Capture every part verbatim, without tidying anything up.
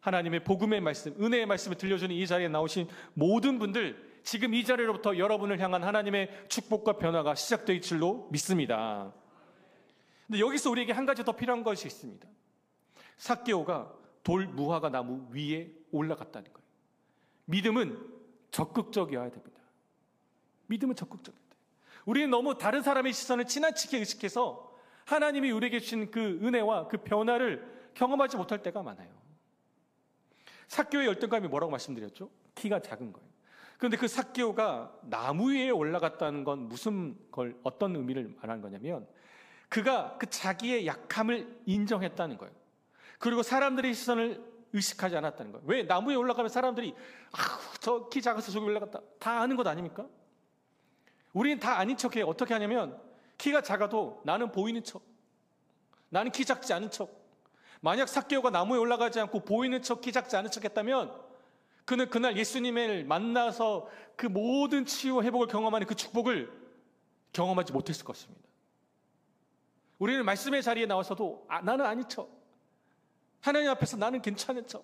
하나님의 복음의 말씀, 은혜의 말씀을 들려주는 이 자리에 나오신 모든 분들, 지금 이 자리로부터 여러분을 향한 하나님의 축복과 변화가 시작될 줄로 믿습니다. 근데 여기서 우리에게 한 가지 더 필요한 것이 있습니다. 삭개오가 돌 무화과 나무 위에 올라갔다는 거예요. 믿음은 적극적이어야 됩니다. 믿음은 적극적이어야 돼요. 우리는 너무 다른 사람의 시선을 지나치게 의식해서 하나님이 우리에게 주신 그 은혜와 그 변화를 경험하지 못할 때가 많아요. 삭개오의 열등감이 뭐라고 말씀드렸죠? 키가 작은 거예요. 그런데 그 삭개오가 나무 위에 올라갔다는 건 무슨 걸, 어떤 의미를 말하는 거냐면 그가 그 자기의 약함을 인정했다는 거예요. 그리고 사람들의 시선을 의식하지 않았다는 거예요. 왜? 나무에 올라가면 사람들이 아, 저 키 작아서 저기 올라갔다. 다 아는 것 아닙니까? 우리는 다 아닌 척해요. 어떻게 하냐면 키가 작아도 나는 보이는 척. 나는 키 작지 않은 척. 만약 삭개오가 나무에 올라가지 않고 보이는 척, 키 작지 않은 척 했다면 그는 그날 예수님을 만나서 그 모든 치유와 회복을 경험하는 그 축복을 경험하지 못했을 것입니다. 우리는 말씀의 자리에 나와서도 아, 나는 아닌 척. 하나님 앞에서 나는 괜찮은 척.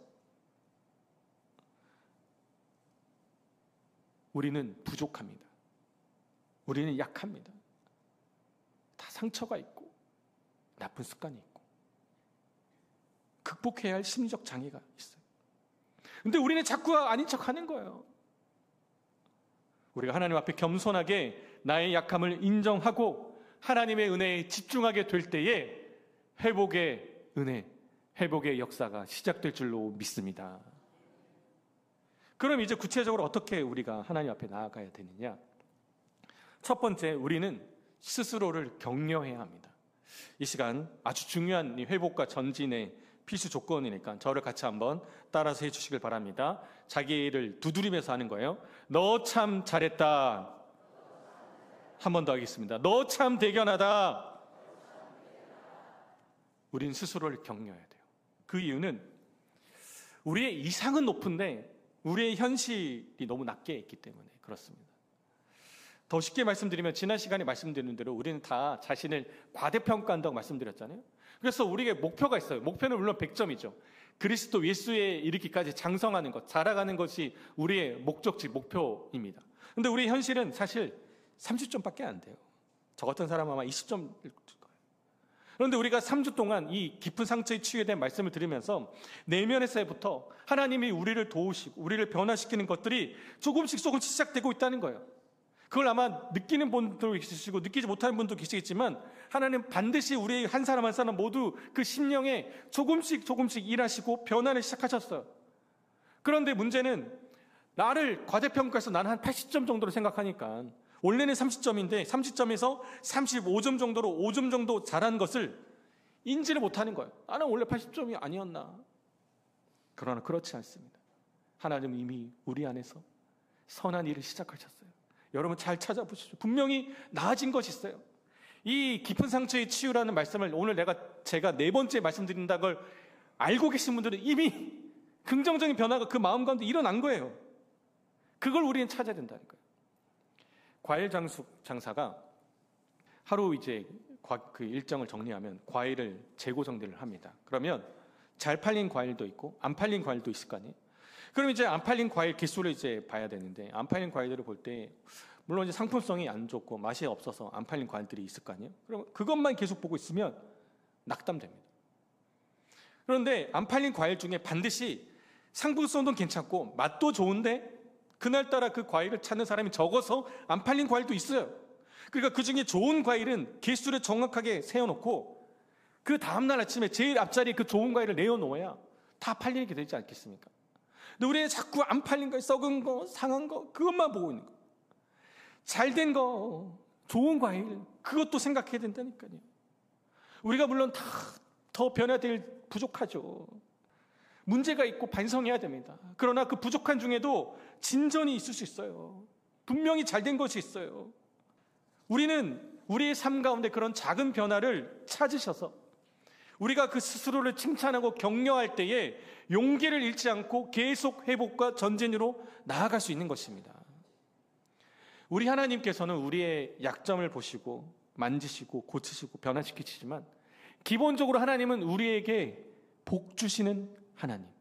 우리는 부족합니다. 우리는 약합니다. 다 상처가 있고 나쁜 습관이 있고 극복해야 할 심리적 장애가 있어요. 근데 우리는 자꾸 아닌 척 하는 거예요. 우리가 하나님 앞에 겸손하게 나의 약함을 인정하고 하나님의 은혜에 집중하게 될 때에 회복의 은혜, 회복의 역사가 시작될 줄로 믿습니다. 그럼 이제 구체적으로 어떻게 우리가 하나님 앞에 나아가야 되느냐? 첫 번째, 우리는 스스로를 격려해야 합니다. 이 시간 아주 중요한 회복과 전진의 필수 조건이니까 저를 같이 한번 따라서 해주시길 바랍니다. 자기를 두드리면서 하는 거예요. 너 참 잘했다. 한 번 더 하겠습니다. 너 참 대견하다. 우린 스스로를 격려해야 돼요. 그 이유는 우리의 이상은 높은데 우리의 현실이 너무 낮게 있기 때문에 그렇습니다. 더 쉽게 말씀드리면 지난 시간에 말씀드린 대로 우리는 다 자신을 과대평가한다고 말씀드렸잖아요. 그래서 우리에게 목표가 있어요. 목표는 물론 백 점이죠. 그리스도 예수에 이르기까지 장성하는 것, 자라가는 것이 우리의 목적지, 목표입니다. 그런데 우리의 현실은 사실 삼십 점밖에 안 돼요. 저 같은 사람은 아마 이십 점일 거예요. 그런데 우리가 삼 주 동안 이 깊은 상처의 치유에 대한 말씀을 들으면서 내면에서부터 하나님이 우리를 도우시고 우리를 변화시키는 것들이 조금씩 조금씩 시작되고 있다는 거예요. 그걸 아마 느끼는 분도 계시고 느끼지 못하는 분도 계시겠지만 하나님 반드시 우리 한 사람 한 사람 모두 그 심령에 조금씩 조금씩 일하시고 변화를 시작하셨어요. 그런데 문제는 나를 과대평가해서 나는 한 팔십 점 정도로 생각하니까 원래는 삼십 점인데 삼십 점에서 삼십오 점 정도로 오 점 정도 잘한 것을 인지를 못하는 거예요. 나는 원래 팔십 점이 아니었나. 그러나 그렇지 않습니다. 하나님은 이미 우리 안에서 선한 일을 시작하셨어요. 여러분 잘 찾아보시죠. 분명히 나아진 것이 있어요. 이 깊은 상처의 치유라는 말씀을 오늘 내가 제가 네 번째 말씀드린다는 걸 알고 계신 분들은 이미 긍정적인 변화가 그 마음 가운데 일어난 거예요. 그걸 우리는 찾아야 된다는 거예요. 과일 장숙 장사가 하루 이제 그 일정을 정리하면 과일을 재고 정리를 합니다. 그러면 잘 팔린 과일도 있고 안 팔린 과일도 있을 거 아니에요. 그럼 이제 안 팔린 과일 개수를 이제 봐야 되는데 안 팔린 과일들을 볼 때 물론 이제 상품성이 안 좋고 맛이 없어서 안 팔린 과일들이 있을 거 아니에요. 그럼 그것만 계속 보고 있으면 낙담됩니다. 그런데 안 팔린 과일 중에 반드시 상품성도 괜찮고 맛도 좋은데 그날따라 그 과일을 찾는 사람이 적어서 안 팔린 과일도 있어요. 그러니까 그 중에 좋은 과일은 개수를 정확하게 세워놓고 그 다음날 아침에 제일 앞자리에 그 좋은 과일을 내어놓아야 다 팔리게 되지 않겠습니까? 근데 우리는 자꾸 안 팔린 거, 썩은 거, 상한 거 그것만 보고 있는 거. 잘된 거, 좋은 과일 그것도 생각해야 된다니까요. 우리가 물론 다 더 변화될 부족하죠. 문제가 있고 반성해야 됩니다. 그러나 그 부족한 중에도 진전이 있을 수 있어요. 분명히 잘된 것이 있어요. 우리는 우리의 삶 가운데 그런 작은 변화를 찾으셔서 우리가 그 스스로를 칭찬하고 격려할 때에 용기를 잃지 않고 계속 회복과 전진으로 나아갈 수 있는 것입니다. 우리 하나님께서는 우리의 약점을 보시고 만지시고 고치시고 변화시키시지만 기본적으로 하나님은 우리에게 복 주시는 하나님,